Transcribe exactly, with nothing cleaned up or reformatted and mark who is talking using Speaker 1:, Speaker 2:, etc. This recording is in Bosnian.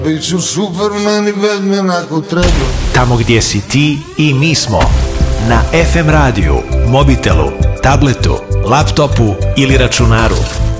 Speaker 1: Biću Superman i Batman ako treba.
Speaker 2: Tamo gdje si ti i mi smo. Na F M radiju, mobitelu, tabletu, laptopu ili računaru.